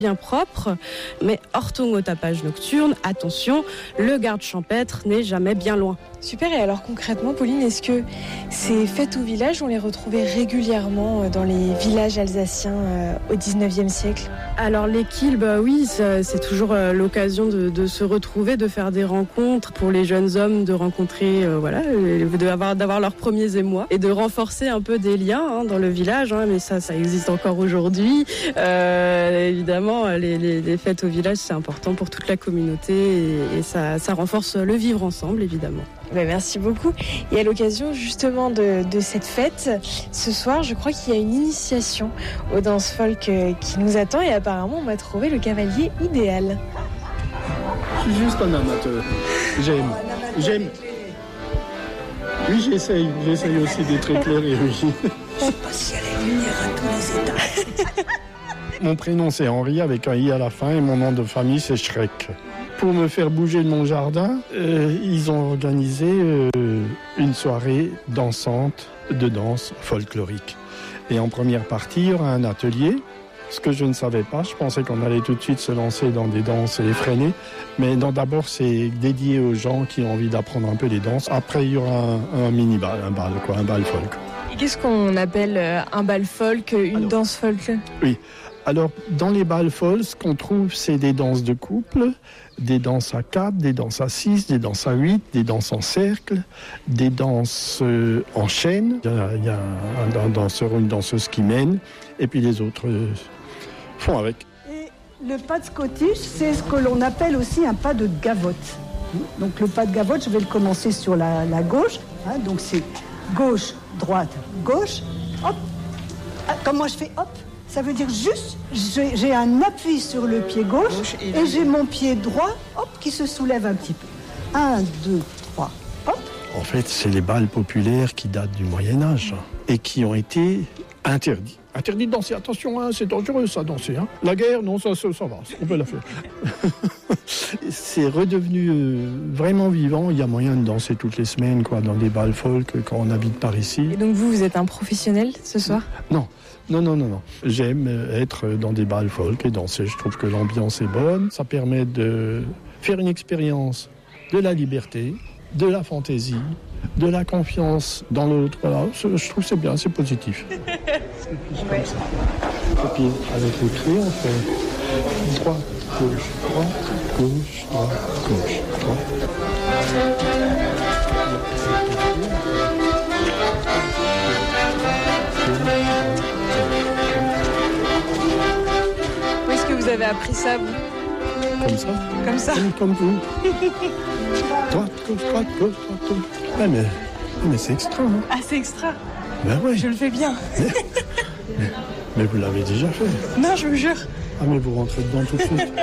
bien propre, mais horton au tapage nocturne, attention, le garde champêtre n'est jamais bien loin. Super, et alors concrètement, Pauline, est-ce que ces fêtes au village, on les retrouvait régulièrement dans les villages alsaciens au 19e siècle ? Alors les kilbes, oui, c'est toujours l'occasion de se retrouver, de faire des rencontres pour les jeunes hommes, de rencontrer, d'avoir leurs premiers émois et de renforcer un peu des liens dans le village, mais ça existe encore aujourd'hui. Évidemment, les fêtes au village, c'est important pour toute la communauté et ça renforce le vivre ensemble, évidemment. Merci beaucoup. Et à l'occasion justement de cette fête, ce soir, je crois qu'il y a une initiation aux danses folk qui nous attend et apparemment on va trouver le cavalier idéal. Je suis juste un amateur. J'aime. Oui, j'essaye aussi d'être éclairé, oui. Je sais pas si elle est lumière à tous les étages. Mon prénom c'est Henri avec un i à la fin et mon nom de famille c'est Schreck. Pour me faire bouger de mon jardin, ils ont organisé une soirée dansante de danse folklorique. Et en première partie, il y aura un atelier. Ce que je ne savais pas, je pensais qu'on allait tout de suite se lancer dans des danses effrénées. Mais non, d'abord, c'est dédié aux gens qui ont envie d'apprendre un peu les danses. Après, il y aura un mini-bal, un bal folk. Et qu'est-ce qu'on appelle un bal folk, danse folk ? Oui. Alors, dans les bals folk, ce qu'on trouve, c'est des danses de couple, des danses à 4, des danses à 6, des danses à 8, des danses en cercle, des danses en chaîne. Il y a un danseur ou une danseuse qui mène, et puis les autres font avec. Et le pas de Scottish, c'est ce que l'on appelle aussi un pas de gavotte. Donc le pas de gavotte, je vais le commencer sur la gauche. Donc c'est gauche, droite, gauche, hop. Comme moi je fais hop. Ça veut dire juste, j'ai un appui sur le pied gauche et j'ai mon pied droit, hop, qui se soulève un petit peu. 1, 2, 3, hop. En fait, c'est les bals populaires qui datent du Moyen-Âge et qui ont été interdits. Interdit de danser, attention, c'est dangereux ça, danser. La guerre, non, ça va, on peut la faire. C'est redevenu vraiment vivant, il y a moyen de danser toutes les semaines dans des bals folk quand on habite par ici. Et donc vous êtes un professionnel ce soir ? Non. J'aime être dans des bals folk et danser. Je trouve que l'ambiance est bonne. Ça permet de faire une expérience de la liberté, de la fantaisie, de la confiance dans l'autre. Voilà, je trouve que c'est bien, c'est positif. Et puis avec les pieds, on fait droite, gauche, droite. Où est-ce que vous avez appris ça, vous ? Comme ça. Comme vous. Droite, gauche. Mais c'est extra. Ah, c'est extra. Ben ouais. Je le fais bien. mais vous l'avez déjà fait. Non, je vous jure. Ah, mais vous rentrez dedans tout de suite.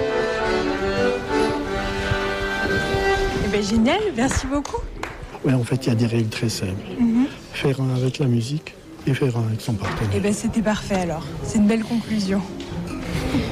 Génial, merci beaucoup. Oui, en fait, il y a des règles très simples. Faire un avec la musique et faire un avec son partenaire. C'était parfait alors. C'est une belle conclusion.